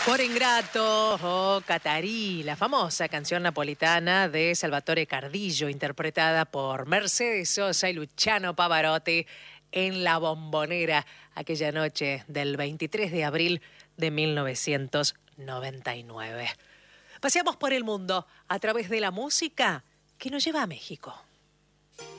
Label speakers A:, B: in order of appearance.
A: Por ingrato o Catarí, la famosa canción napolitana de Salvatore Cardillo, interpretada por Mercedes Sosa y Luciano Pavarotti en La Bombonera, aquella noche del 23 de abril de 1999. Paseamos por el mundo a través de la música que nos lleva a México.